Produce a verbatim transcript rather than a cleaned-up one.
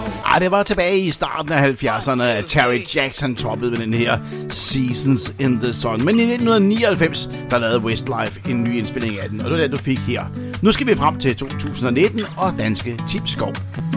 Ej, det var tilbage i starten af halvfjerdserne, at Terry Jackson toppede med den her Seasons in the Sun. Men i nitten nioghalvfems, der lavede Westlife en ny indspilling af den, og det var det, du fik her. Nu skal vi frem til to tusind nitten og danske Tim Skov.